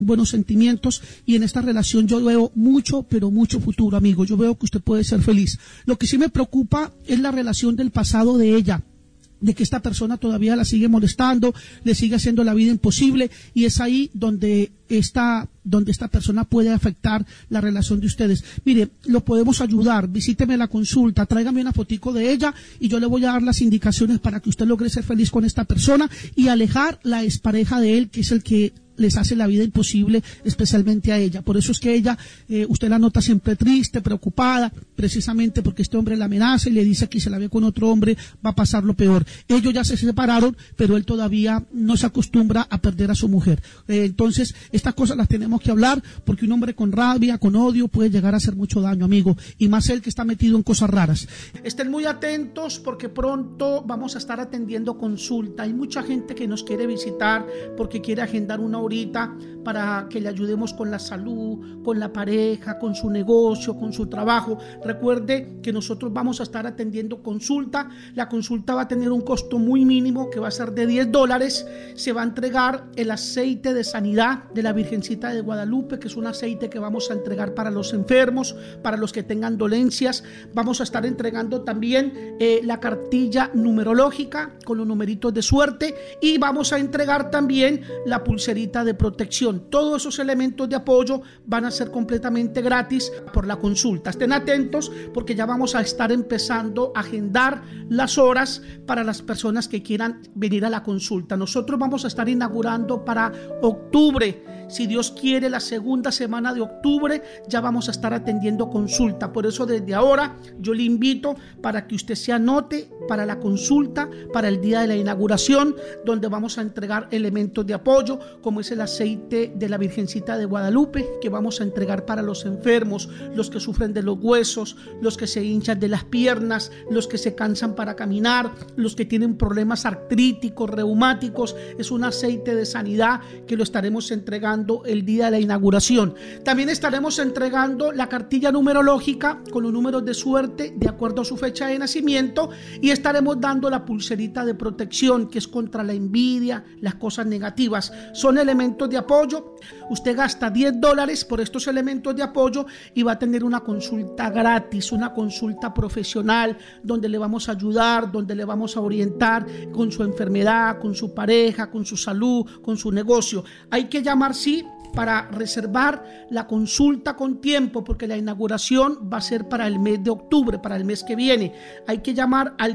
buenos sentimientos, y en esta relación yo veo mucho, pero mucho futuro, amigo. Yo veo que usted puede ser feliz. Lo que sí me preocupa es la relación del pasado de ella, de que esta persona todavía la sigue molestando, le sigue haciendo la vida imposible, y es ahí donde esta persona puede afectar la relación de ustedes. Mire, lo podemos ayudar, visíteme la consulta, tráigame una fotico de ella y yo le voy a dar las indicaciones para que usted logre ser feliz con esta persona y alejar la expareja de él, que es el que les hace la vida imposible, especialmente a ella. Por eso es que ella, usted la nota siempre triste, preocupada, precisamente porque este hombre la amenaza y le dice que si se la ve con otro hombre va a pasar lo peor. Ellos ya se separaron, pero él todavía no se acostumbra a perder a su mujer. Entonces, estas cosas las tenemos que hablar, porque un hombre con rabia, con odio, puede llegar a hacer mucho daño, amigo, y más él que está metido en cosas raras. Estén muy atentos, porque pronto vamos a estar atendiendo consulta. Hay mucha gente que nos quiere visitar porque quiere agendar una horita para que le ayudemos con la salud, con la pareja, con su negocio, con su trabajo. Recuerde que nosotros vamos a estar atendiendo consulta. La consulta va a tener un costo muy mínimo, que va a ser de $10. Se va a entregar el aceite de sanidad de la Virgencita de Guadalupe, que es un aceite que vamos a entregar para los enfermos, para los que tengan dolencias. Vamos a estar entregando también la cartilla numerológica con los numeritos de suerte, y vamos a entregar también la pulserita de protección. Todos esos elementos de apoyo van a ser completamente gratis por la consulta. Estén atentos, porque ya vamos a estar empezando a agendar las horas para las personas que quieran venir a la consulta. Nosotros vamos a estar inaugurando para octubre. Si Dios quiere, la segunda semana de octubre ya vamos a estar atendiendo consulta. Por eso desde ahora yo le invito para que usted se anote para la consulta, para el día de la inauguración, donde vamos a entregar elementos de apoyo, como es el aceite de la Virgencita de Guadalupe, que vamos a entregar para los enfermos, los que sufren de los huesos, los que se hinchan de las piernas, los que se cansan para caminar, los que tienen problemas artríticos, reumáticos. Es un aceite de sanidad que lo estaremos entregando el día de la inauguración. También estaremos entregando la cartilla numerológica con los números de suerte de acuerdo a su fecha de nacimiento, y estaremos dando la pulserita de protección, que es contra la envidia, las cosas negativas. Son elementos de apoyo. Usted gasta $10 por estos elementos de apoyo y va a tener una consulta gratis, una consulta profesional, donde le vamos a ayudar, donde le vamos a orientar con su enfermedad, con su pareja, con su salud, con su negocio. Hay que llamar para reservar la consulta con tiempo, porque la inauguración va a ser para el mes de octubre, para el mes que viene. Hay que llamar al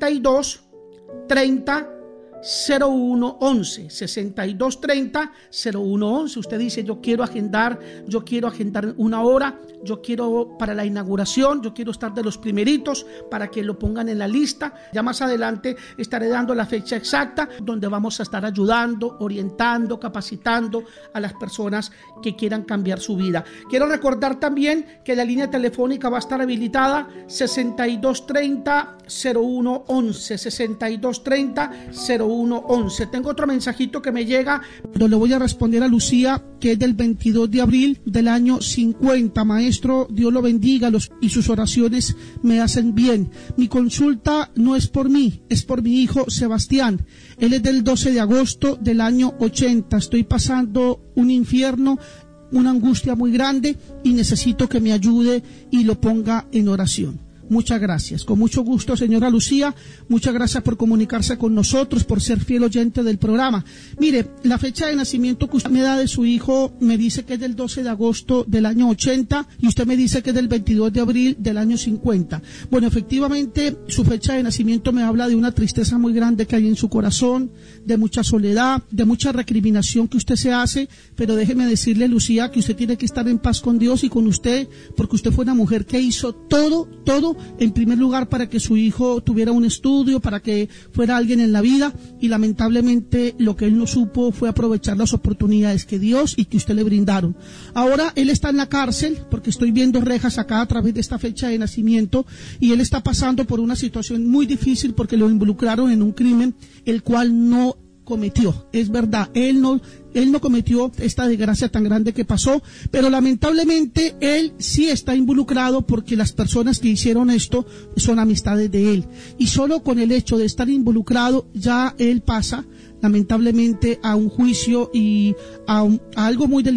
62 30 0111, 62 30 0111. Usted dice: yo quiero agendar una hora, yo quiero para la inauguración, yo quiero estar de los primeritos, para que lo pongan en la lista. Ya más adelante estaré dando la fecha exacta, donde vamos a estar ayudando, orientando, capacitando a las personas que quieran cambiar su vida. Quiero recordar también que la línea telefónica va a estar habilitada 62 30 0111, 62 30 0111. Tengo otro mensajito que me llega, pero le voy a responder a Lucía, que es del 22 de abril del año 50. Maestro, Dios lo bendiga, y sus oraciones me hacen bien. Mi consulta no es por mí, es por mi hijo Sebastián. Él es del 12 de agosto del año 80. Estoy pasando un infierno, una angustia muy grande, y necesito que me ayude y lo ponga en oración. Muchas gracias. Con mucho gusto, señora Lucía. Muchas gracias por comunicarse con nosotros, por ser fiel oyente del programa. Mire, la fecha de nacimiento que usted me da de su hijo me dice que es del 12 de agosto del año 80 y usted me dice que es del 22 de abril del año 50. Bueno, efectivamente, su fecha de nacimiento me habla de una tristeza muy grande que hay en su corazón, de mucha soledad, de mucha recriminación que usted se hace, pero déjeme decirle, Lucía, que usted tiene que estar en paz con Dios y con usted, porque usted fue una mujer que hizo todo, en primer lugar, para que su hijo tuviera un estudio, para que fuera alguien en la vida, y lamentablemente lo que él no supo fue aprovechar las oportunidades que Dios y que usted le brindaron. Ahora él está en la cárcel, porque estoy viendo rejas acá a través de esta fecha de nacimiento, y él está pasando por una situación muy difícil porque lo involucraron en un crimen el cual no cometió. Es verdad, él no cometió esta desgracia tan grande que pasó, pero lamentablemente él sí está involucrado, porque las personas que hicieron esto son amistades de él, y solo con el hecho de estar involucrado ya él pasa lamentablemente a un juicio y a algo muy delicado